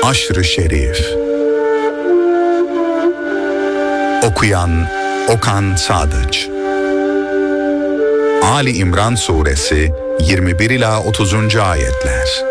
Aşr-ı Şerif. Okuyan Okan Sadıç. Ali İmran Suresi 21 ila 30. ayetler.